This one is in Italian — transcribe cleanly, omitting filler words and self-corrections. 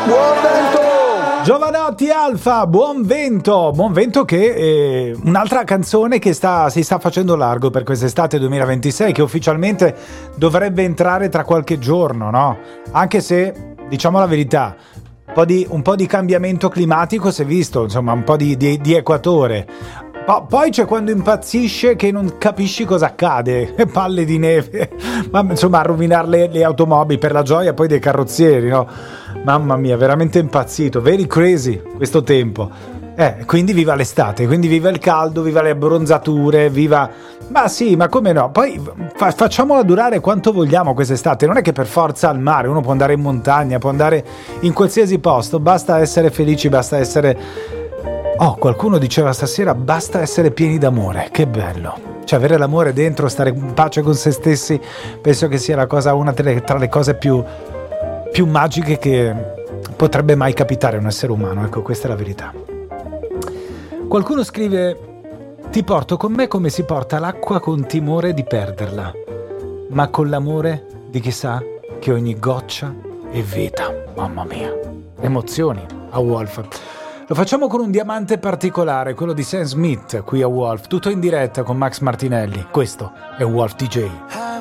Buon vento! Giovanotti Alfa, buon vento che è un'altra canzone che si sta facendo largo per quest'estate 2026, che ufficialmente dovrebbe entrare tra qualche giorno, no? Anche se, diciamo la verità, un po' di cambiamento climatico si è visto, insomma, un po' di equatore. Poi c'è quando impazzisce che non capisci cosa accade, palle di neve, ma insomma a rovinare le automobili per la gioia poi dei carrozzieri, no? Mamma mia, veramente impazzito, very crazy questo tempo. Quindi viva l'estate, quindi viva il caldo, viva le abbronzature, viva... Ma sì, ma come no? Poi facciamola durare quanto vogliamo quest'estate, non è che per forza al mare, uno può andare in montagna, può andare in qualsiasi posto, basta essere felici, basta essere... Oh, qualcuno diceva stasera, basta essere pieni d'amore, che bello. Cioè avere l'amore dentro, stare in pace con se stessi, penso che sia una tra le cose più magiche che potrebbe mai capitare a un essere umano, ecco, questa è la verità. Qualcuno scrive: ti porto con me come si porta l'acqua con timore di perderla, ma con l'amore di chi sa che ogni goccia è vita. Mamma mia, emozioni a Wolf. Lo facciamo con un diamante particolare, quello di Sam Smith qui a Wolf, tutto in diretta con Max Martinelli. Questo è Wolf DJ.